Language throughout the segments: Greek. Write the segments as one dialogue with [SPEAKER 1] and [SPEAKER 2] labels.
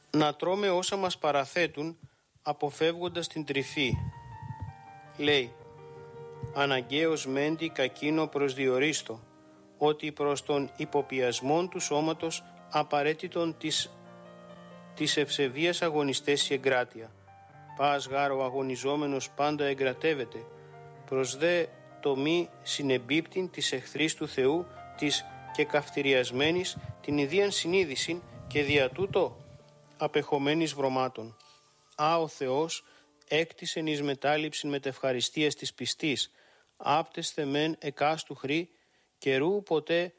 [SPEAKER 1] να τρώμε όσα μας παραθέτουν, αποφεύγοντας την τρυφή. Λέει, αναγκαίος μέντι κακίνο προσδιορίστο, ότι προς τον υποπιασμόν του σώματος απαραίτητον της ευσεβίας αγωνιστές η εγκράτεια. Πας γάρ ο αγωνιζόμενος πάντα εγκρατεύεται, προς δε το μη συνεμπίπτην της εχθρής του Θεού, της και καυτηριασμένης την ιδίαν συνείδησιν και δια τούτο απεχομένης βρωμάτων. Ο Θεός έκτισεν εις μετάληψην μετευχαριστίας της πιστής, άπτεσθε μεν εκάστου χρή, καιρού ποτέ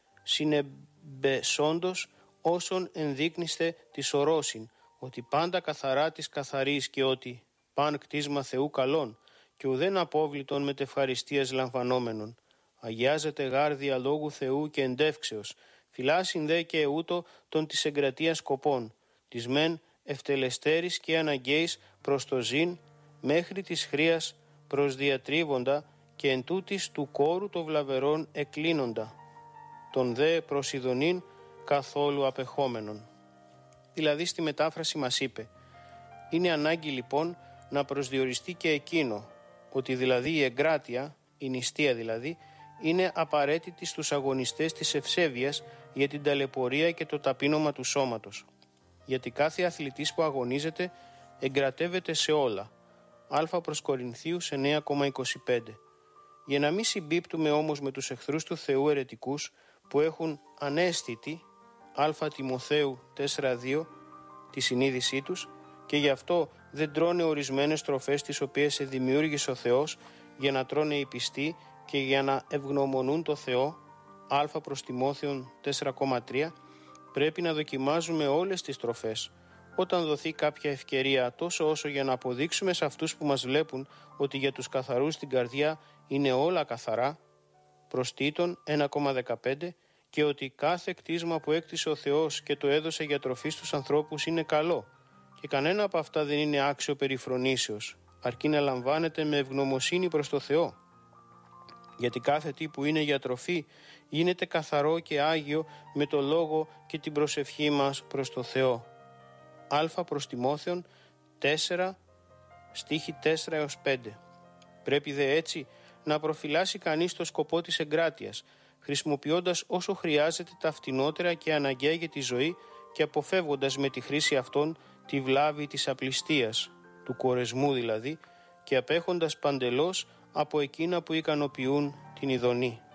[SPEAKER 1] συνεμπεσόντος όσον ενδείκνυστε της ορόσιν, ότι πάντα καθαρά της καθαρής και ότι παν κτίσμα Θεού καλών και ουδέν απόβλητον μετευχαριστίας λαμβανόμενον. Αγιάζεται γάρ διαλόγου Θεού και εντεύξεως, φυλάσιν δε και ούτω των της εγκρατείας σκοπών, της μεν ευτελεστέρης και αναγκαίης προς το ζήν, μέχρι της χρίας προσδιατρίβοντα και εν τούτης του κόρου το βλαβερών εκλίνοντα, τον δε προς ειδονήν καθόλου απεχόμενον. Δηλαδή στη μετάφραση μας είπε, είναι ανάγκη λοιπόν να προσδιοριστεί και εκείνο, ότι δηλαδή η εγκράτεια, η νηστεία δηλαδή, είναι απαραίτητη στους αγωνιστές της ευσέβειας για την ταλαιπωρία και το ταπείνωμα του σώματος. Γιατί κάθε αθλητής που αγωνίζεται εγκρατεύεται σε όλα. Α προς Κορινθίους 9,25. Για να μην συμπίπτουμε όμως με τους εχθρούς του Θεού αιρετικούς που έχουν αναίσθητη Α Τιμοθέου 4,2 τη συνείδησή τους και γι' αυτό δεν τρώνε ορισμένες τροφές τις οποίες δημιούργησε ο Θεός για να τρώνε οι πιστοί και για να ευγνωμονούν το Θεό, Α προς Τιμόθεον 4,3, πρέπει να δοκιμάζουμε όλες τις τροφές. Όταν δοθεί κάποια ευκαιρία, τόσο όσο για να αποδείξουμε σε αυτούς που μας βλέπουν ότι για τους καθαρούς στην καρδιά είναι όλα καθαρά, προς Τίτων 1,15, και ότι κάθε κτίσμα που έκτισε ο Θεός και το έδωσε για τροφή στους ανθρώπους είναι καλό και κανένα από αυτά δεν είναι άξιο περιφρονήσεως, αρκεί να λαμβάνεται με ευγνωμοσύνη προς το Θεό. Γιατί κάθε τι που είναι για τροφή γίνεται καθαρό και άγιο με το λόγο και την προσευχή μας προς το Θεό. Α προς Τιμόθεον 4, στίχοι 4 έως 5. Πρέπει δε έτσι να προφυλάσει κανείς το σκοπό της εγκράτειας, χρησιμοποιώντας όσο χρειάζεται τα φτηνότερα και αναγκαία για τη ζωή και αποφεύγοντας με τη χρήση αυτών τη βλάβη της απληστίας, του κορεσμού δηλαδή, και απέχοντας παντελώς από εκείνα που ικανοποιούν την ειδονή.